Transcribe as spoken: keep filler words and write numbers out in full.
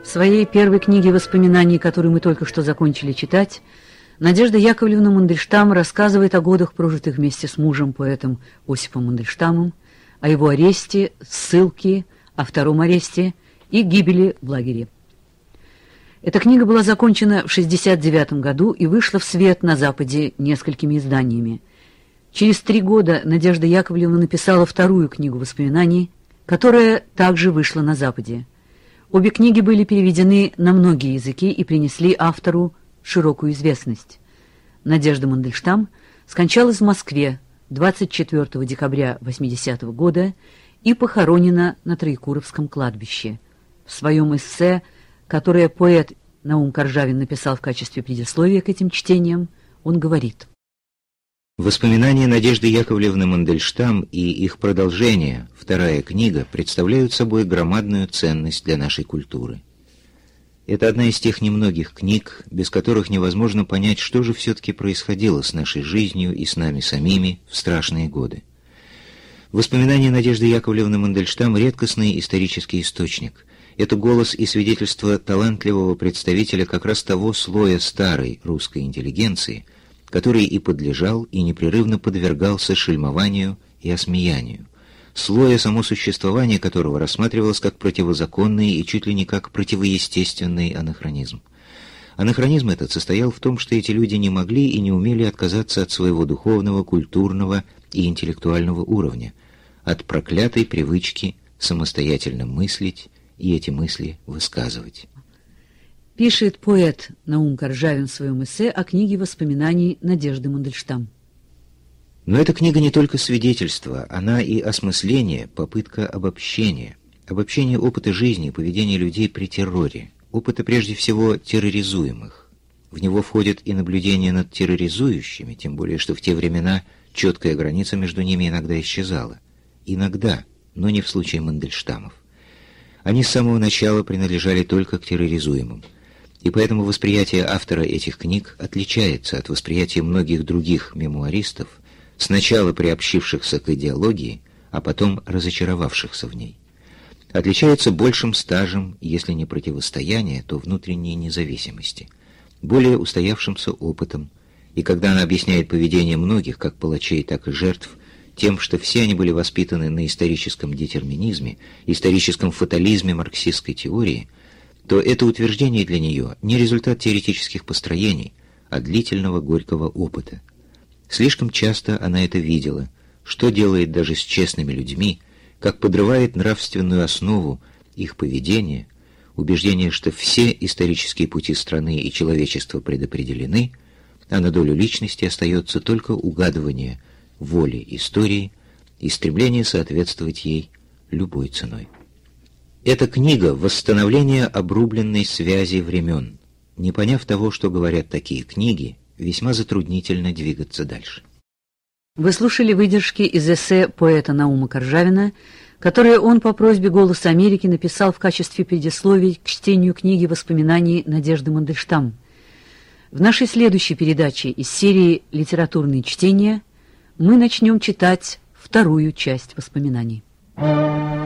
В своей первой книге воспоминаний, которую мы только что закончили читать, Надежда Яковлевна Мандельштам рассказывает о годах, прожитых вместе с мужем, поэтом Осипом Мандельштамом, о его аресте, ссылке, о втором аресте и гибели в лагере. Эта книга была закончена в шестьдесят девятом году и вышла в свет на Западе несколькими изданиями. Через три года Надежда Яковлевна написала вторую книгу воспоминаний, которая также вышла на Западе. Обе книги были переведены на многие языки и принесли автору широкую известность. Надежда Мандельштам скончалась в Москве двадцать четвёртого декабря восьмидесятого года и похоронена на Троекуровском кладбище. В своем эссе, которое поэт Наум Коржавин написал в качестве предисловия к этим чтениям, он говорит: Воспоминания Надежды Яковлевны Мандельштам и их продолжение, вторая книга, представляют собой громадную ценность для нашей культуры. Это одна из тех немногих книг, без которых невозможно понять, что же все-таки происходило с нашей жизнью и с нами самими в страшные годы. Воспоминания Надежды Яковлевны Мандельштам — редкостный исторический источник. Это голос и свидетельство талантливого представителя как раз того слоя старой русской интеллигенции, который и подлежал, и непрерывно подвергался шельмованию и осмеянию, слоя, само существование которого рассматривалось как противозаконный и чуть ли не как противоестественный анахронизм. Анахронизм этот состоял в том, что эти люди не могли и не умели отказаться от своего духовного, культурного и интеллектуального уровня, от проклятой привычки самостоятельно мыслить и эти мысли высказывать. Пишет поэт Наум Коржавин в своем эссе о книге воспоминаний Надежды Мандельштам. Но эта книга не только свидетельство, она и осмысление, попытка обобщения. Обобщение опыта жизни и поведения людей при терроре. Опыта прежде всего терроризуемых. В него входит и наблюдение над терроризующими, тем более что в те времена четкая граница между ними иногда исчезала. Иногда, но не в случае Мандельштамов. Они с самого начала принадлежали только к терроризуемым. И поэтому восприятие автора этих книг отличается от восприятия многих других мемуаристов, сначала приобщившихся к идеологии, а потом разочаровавшихся в ней. Отличается большим стажем, если не противостояния, то внутренней независимости, более устоявшимся опытом, и когда она объясняет поведение многих, как палачей, так и жертв, тем, что все они были воспитаны на историческом детерминизме, историческом фатализме марксистской теории, то это утверждение для нее не результат теоретических построений, а длительного горького опыта. Слишком часто она это видела, что делает даже с честными людьми, как подрывает нравственную основу их поведения, убеждение, что все исторические пути страны и человечества предопределены, а на долю личности остается только угадывание воли истории и стремление соответствовать ей любой ценой. Эта книга — восстановление обрубленной связи времен. Не поняв того, что говорят такие книги, весьма затруднительно двигаться дальше. Вы слушали выдержки из эссе поэта Наума Коржавина, которые он по просьбе «Голоса Америки» написал в качестве предисловий к чтению книги воспоминаний Надежды Мандельштам. В нашей следующей передаче из серии «Литературные чтения» мы начнем читать вторую часть воспоминаний.